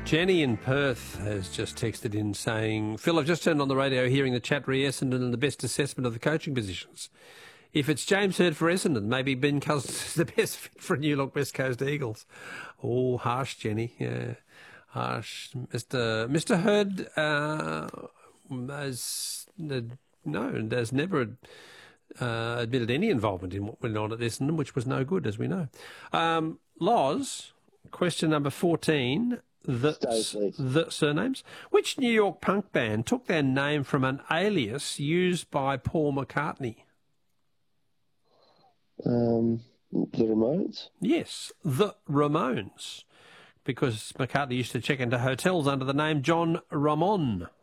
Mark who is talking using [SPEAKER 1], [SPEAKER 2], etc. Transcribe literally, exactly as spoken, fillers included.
[SPEAKER 1] Jenny in Perth has just texted in saying, Phil, I've just turned on the radio hearing the chat re Essendon and the best assessment of the coaching positions. If it's James Hird for Essendon, maybe Ben Cousins is the best fit for New Look West Coast Eagles. Oh, harsh, Jenny. Yeah, harsh. Mister Mister Hird uh, has, uh, no, has never uh, admitted any involvement in what went on at Essendon, which was no good, as we know. Um, Loz, question number fourteen. The, the surnames. Which New York punk band took their name from an alias used by Paul McCartney?
[SPEAKER 2] Um, the Ramones?
[SPEAKER 1] Yes, the Ramones. Because McCartney used to check into hotels under the name John Ramon.